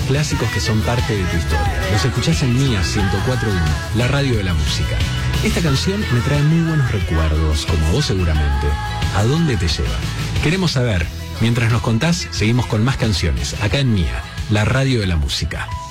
Clásicos que son parte de tu historia. Los escuchás en Mía 104.1, la radio de la música. Esta canción me trae muy buenos recuerdos, como a vos seguramente. ¿A dónde te lleva? Queremos saber. Mientras nos contás, seguimos con más canciones, acá en Mía, la radio de la música.